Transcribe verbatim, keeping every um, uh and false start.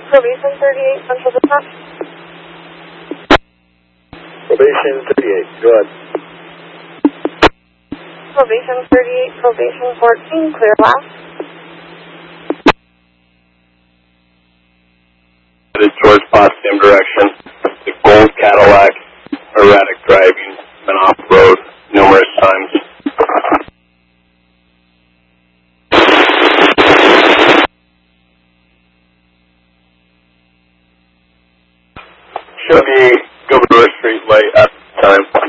Probation thirty-eight, Central Dispatch. Probation thirty-eight, go ahead. Probation thirty-eight, probation fourteen, clear last. Headed towards Potsdam direction. The gold Cadillac, erratic driving, been off road numerous times. Should be Governor Street Way at